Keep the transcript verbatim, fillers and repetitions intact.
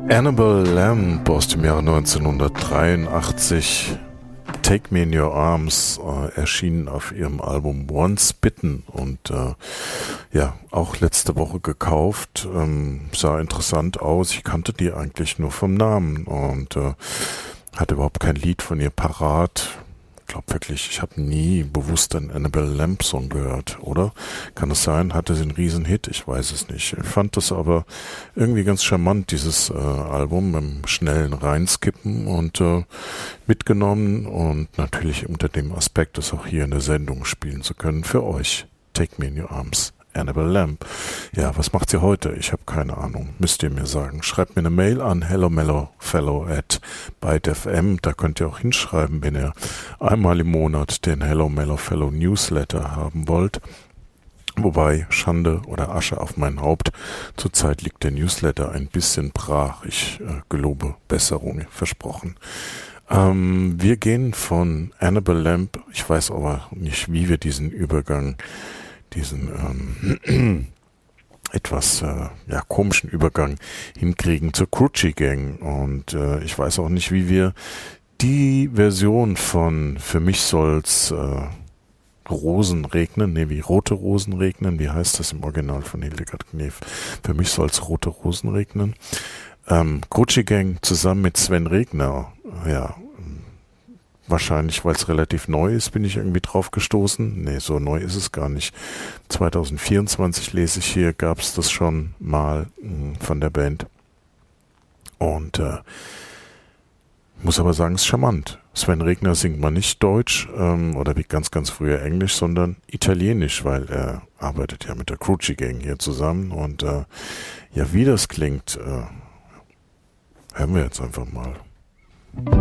Annabelle Lamb aus dem Jahre neunzehnhundertdreiundachtzig, Take Me in Your Arms, äh, erschienen auf ihrem Album Once Bitten und äh, ja, auch letzte Woche gekauft, ähm, sah interessant aus, ich kannte die eigentlich nur vom Namen und äh, hatte überhaupt kein Lied von ihr parat. Ich glaube wirklich, ich habe nie bewusst einen Annabelle Lamb Song gehört, oder? Kann es sein? Hatte sie einen Riesenhit? Ich weiß es nicht. Ich fand das aber irgendwie ganz charmant, dieses äh, Album, mit dem schnellen Reinskippen und äh, mitgenommen und natürlich unter dem Aspekt, das auch hier in der Sendung spielen zu können für euch. Take Me in Your Arms. Annabelle Lamb. Ja, was macht sie heute? Ich habe keine Ahnung. Müsst ihr mir sagen. Schreibt mir eine Mail an hellomellofellow at byte punkt f m. Da könnt ihr auch hinschreiben, wenn ihr einmal im Monat den Hello Mellow Fellow Newsletter haben wollt. Wobei, Schande oder Asche auf mein Haupt, zurzeit liegt der Newsletter ein bisschen brach. Ich äh, gelobe Besserung, versprochen. Ähm, wir gehen von Annabelle Lamb, ich weiß aber nicht, wie wir diesen Übergang diesen ähm, etwas äh, ja, komischen Übergang hinkriegen zur Cruchy Gang. Und äh, ich weiß auch nicht, wie wir die Version von Für mich soll's äh, Rosen regnen, nee, wie rote Rosen regnen, wie heißt das im Original von Hildegard Knef? Für mich soll's rote Rosen regnen. Ähm, Cruchy Gang zusammen mit Sven Regner, ja, wahrscheinlich, weil es relativ neu ist, bin ich irgendwie drauf gestoßen. Nee, so neu ist es gar nicht. zwanzig vierundzwanzig lese ich hier, gab es das schon mal mh, von der Band. Und äh, muss aber sagen, es ist charmant. Sven Regner singt mal nicht Deutsch ähm, oder wie ganz, ganz früher Englisch, sondern Italienisch, weil er arbeitet ja mit der Cruchy Gang hier zusammen. Und äh, ja, wie das klingt, äh, hören wir jetzt einfach mal.